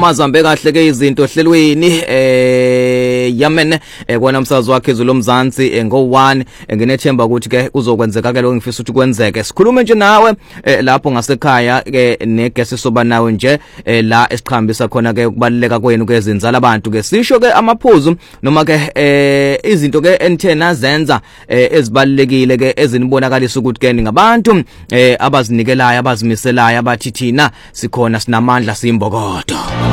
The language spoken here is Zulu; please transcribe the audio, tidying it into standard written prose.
noma zambe kahle ke izinto hlelweni yamen kwana umsazi wakhe izolo mzansi ngo1 nginethemba ukuthi ke kuzokwenzeka ke lo ngifisa ukuthi kwenzeke. Sikhulume nje nawe lapho ngasekhaya ke negesi soba nawe nje la esiqhambisa khona ke ukubaluleka kwenu ke izinzala abantu ke sisho ke amaphuzu noma ke izinto ke enthena zenza ezibalekile ke ezinibonakalisa ukuthi ke ngabantu abazinikelayo abazimiselayo abathi thina sikhona sinamandla simbokodo.